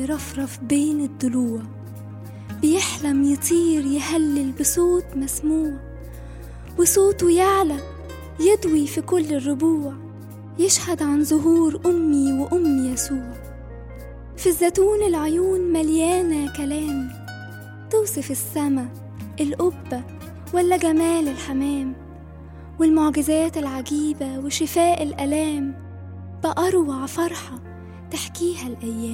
يرفرف بين الضلوع، بيحلم يطير يهلل بصوت مسموع، وصوته يعلى يضوي في كل الربوع، يشهد عن ظهور أمي وأم يسوع. في الزيتون العيون مليانة كلام، توصف السما القبة ولا جمال الحمام، والمعجزات العجيبة وشفاء الألام، بأروع فرحة تحكيها الأيام.